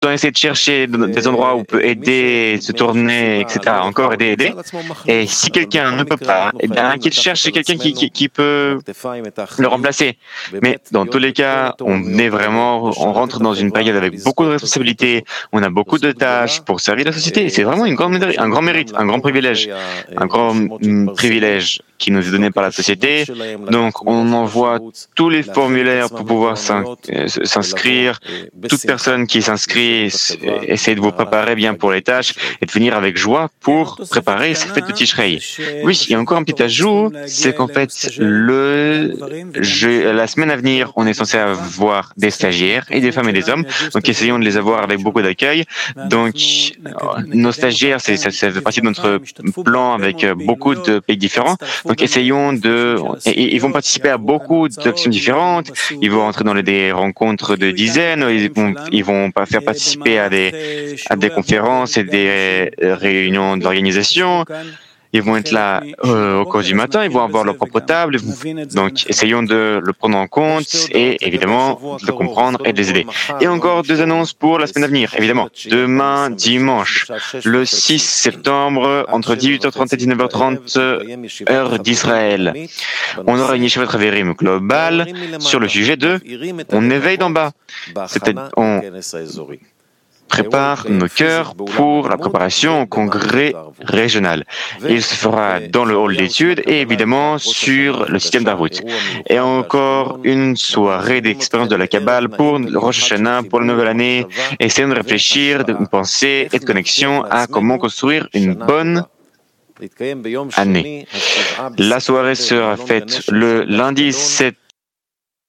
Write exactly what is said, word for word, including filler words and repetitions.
doit essayer de chercher des endroits où on peut aider, se tourner, et cetera. Encore aider, aider. Et si quelqu'un ne peut pas, eh bien, qu'il cherche quelqu'un qui, qui, qui peut le remplacer. Mais dans tous les cas, on est vraiment, on rentre dans une période avec beaucoup de responsabilités, on a beaucoup de tâches pour servir la société. Et c'est vraiment une grande, un grand mérite, un grand privilège, un grand mm, privilège qui nous est donné par la société. Donc, on envoie tous les formulaires pour pouvoir s'inscrire. Toute personne qui s'inscrit, essayez de vous préparer bien pour les tâches et de venir avec joie pour préparer ces fêtes de Tishrei. Oui, il y a encore un petit ajout, c'est qu'en fait, le, je, la semaine à venir, on est censé avoir des stagiaires et des femmes et des hommes. Donc, essayons de les avoir avec beaucoup d'accueil. Donc, nos stagiaires, c'est, ça, ça fait partie de notre plan avec beaucoup de pays différents. Donc, essayons de... Et, ils vont participer à beaucoup d'actions différentes. Ils vont entrer dans les, des rencontres de dizaines. Ils vont, ils vont pas faire participer à des, à des conférences et des réunions d'organisation. Ils vont être là euh, au cours du matin, ils vont avoir leur propre table. Donc, essayons de le prendre en compte et, évidemment, de comprendre et de les aider. Et encore deux annonces pour la semaine à venir, évidemment. Demain, dimanche, le six septembre, entre dix-huit heures trente et dix-neuf heures trente, heure d'Israël, on aura une Yeshivat Haverim globale sur le sujet de « On éveille d'en bas ». C'est-à-dire, on prépare nos cœurs pour la préparation au congrès régional. Il se fera dans le hall d'études et évidemment sur le système d'Arvout. Et encore une soirée d'expérience de la Kabbale pour le Rosh Hashanah, pour la nouvelle année. Essayons de réfléchir, de penser et de connexion à comment construire une bonne année. La soirée sera faite le lundi sept